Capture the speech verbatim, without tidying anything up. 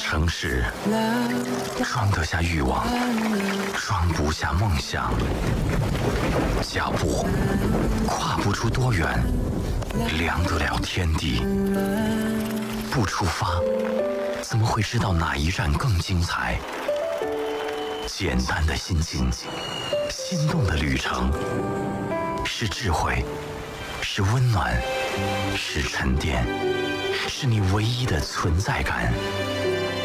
城市装得下欲望，装不下梦想。脚步跨不出多远，量得了天地。不出发，怎么会知道哪一站更精彩？简单的心境，心动的旅程，是智慧，是温暖，是沉淀，是你唯一的存在感。